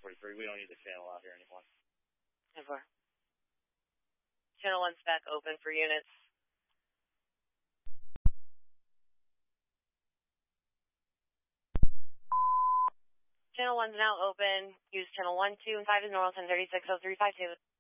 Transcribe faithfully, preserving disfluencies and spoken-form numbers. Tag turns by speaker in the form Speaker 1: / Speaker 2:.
Speaker 1: forty-three. We don't need the channel out here anymore.
Speaker 2: Never. Channel one's back open for units. Channel one's now open. Use channel one, two, and five is normal, ten thirty-six oh three five two.